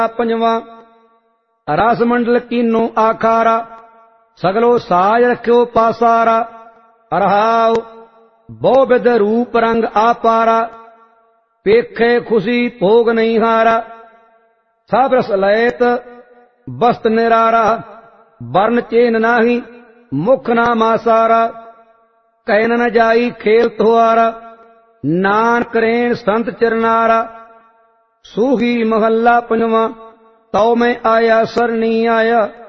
पंजवा रस मंडल कीनो आखारा सगलो साज रख्यो पासारा। रहाओ बहु विध रूप रंग आपारा पेखे खुशी भोग नहीं हारा। सब रस लैत बस्त निरारा वर्ण चेन नाही मुख ना मासारा। कहन न जाई खेल तुहारा नानक रेण संत चरनारा। सूही महला पंजवा तौ में आया सरनी आया